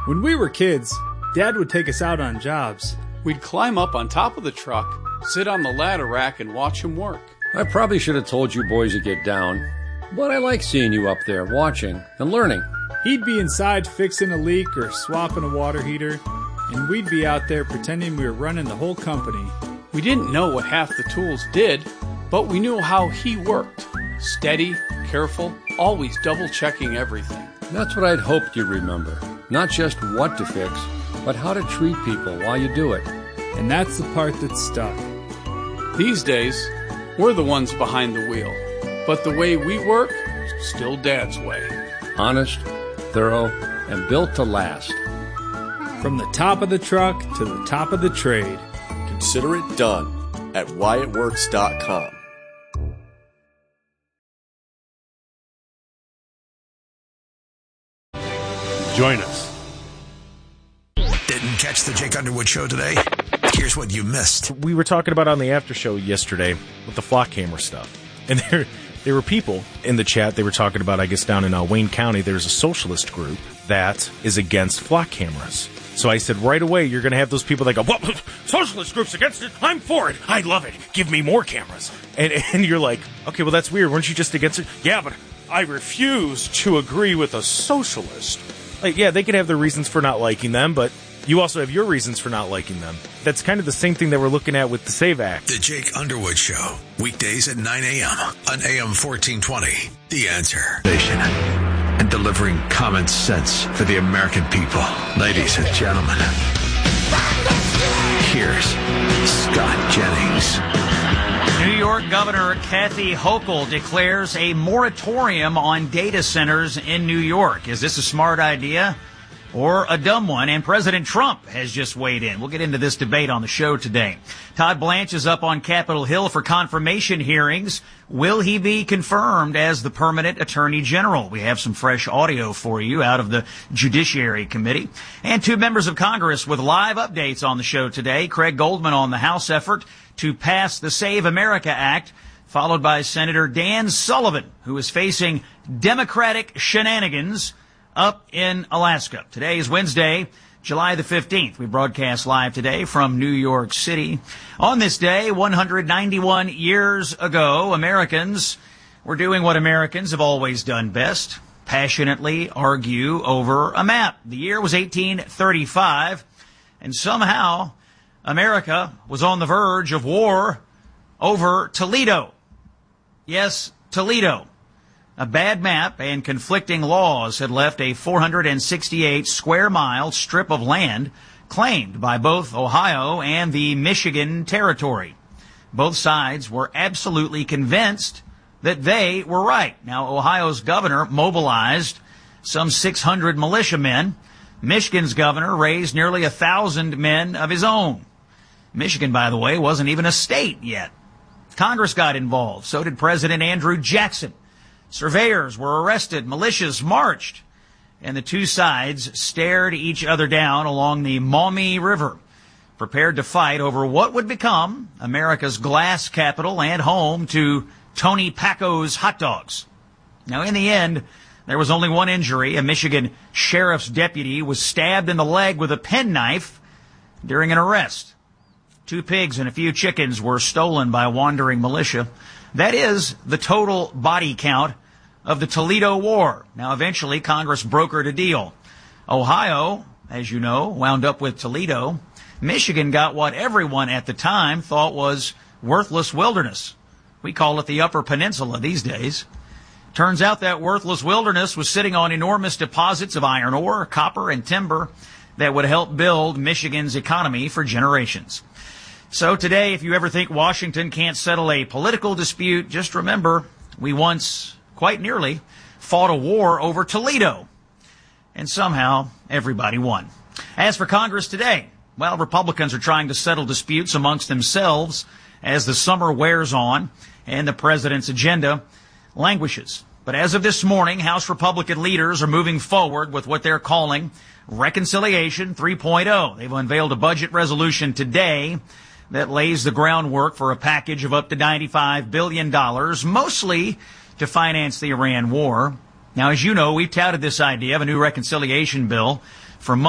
When we were kids, Dad would take us out on jobs. We'd climb up on top of the truck, sit on the ladder rack, and watch him work. I probably should have told you boys to get down, but I like seeing you up there watching and learning. He'd be inside fixing a leak or swapping a water heater, and we'd be out there pretending we were running the whole company. We didn't know what half the tools did, but we knew how he worked. Steady, careful, always double-checking everything. That's what I'd hoped you'd remember. Not just what to fix, but how to treat people while you do it. And that's the part that stuck. These days, we're the ones behind the wheel. But the way we work, still Dad's way. Honest, thorough, and built to last. From the top of the truck to the top of the trade. Consider it done at whyitworks.com. Join us. Didn't catch the Jake Underwood show today? Here's what you missed. We were talking about on the after show yesterday with the flock camera stuff. And there were people in the chat, they were talking about, I guess down in Wayne County, there's a socialist group that is against flock cameras. So I said, right away, you're going to have those people that go, well, socialist group's against it. I'm for it. I love it. Give me more cameras. And you're like, okay, well, that's weird. Weren't you just against it? Yeah, but I refuse to agree with a socialist. Like, yeah, they can have their reasons for not liking them, but you also have your reasons for not liking them. That's kind of the same thing that we're looking at with the SAVE Act. The Jake Underwood Show, weekdays at 9 a.m. on AM 1420. The Answer. And delivering common sense for the American people. Ladies and gentlemen, here's Scott Jennings. New York Governor Kathy Hochul declares a moratorium on data centers in New York. Is this a smart idea or a dumb one? And President Trump has just weighed in. We'll get into this debate on the show today. Todd Blanche is up on Capitol Hill for confirmation hearings. Will he be confirmed as the permanent Attorney General? We have some fresh audio for you out of the Judiciary Committee. And two members of Congress with live updates on the show today. Craig Goldman on the House effort to pass the Save America Act, followed by Senator Dan Sullivan, who is facing Democratic shenanigans up in Alaska. Today is Wednesday, July the 15th. We broadcast live today from New York City. On this day, 191 years ago, Americans were doing what Americans have always done best, passionately argue over a map. The year was 1835, and somehow America was on the verge of war over Toledo. Yes, Toledo. A bad map and conflicting laws had left a 468 square mile strip of land claimed by both Ohio and the Michigan Territory. Both sides were absolutely convinced that they were right. Now, Ohio's governor mobilized some 600 militiamen. Michigan's governor raised nearly 1,000 men of his own. Michigan, by the way, wasn't even a state yet. Congress got involved. So did President Andrew Jackson. Surveyors were arrested, militias marched, and the two sides stared each other down along the Maumee River, prepared to fight over what would become America's glass capital and home to Tony Packo's hot dogs. Now, in the end, there was only one injury. A Michigan sheriff's deputy was stabbed in the leg with a penknife during an arrest. 2 pigs and a few chickens were stolen by wandering militia. That is the total body count of the Toledo War. Now, eventually, Congress brokered a deal. Ohio, as you know, wound up with Toledo. Michigan got what everyone at the time thought was worthless wilderness. We call it the Upper Peninsula these days. Turns out that worthless wilderness was sitting on enormous deposits of iron ore, copper, and timber that would help build Michigan's economy for generations. So today, if you ever think Washington can't settle a political dispute, just remember we once, quite nearly, fought a war over Toledo. And somehow, everybody won. As for Congress today, well, Republicans are trying to settle disputes amongst themselves as the summer wears on and the president's agenda languishes. But as of this morning, House Republican leaders are moving forward with what they're calling Reconciliation 3.0. They've unveiled a budget resolution today that lays the groundwork for a package of up to $95 billion, mostly to finance the Iran war. Now, as you know, we've touted this idea of a new reconciliation bill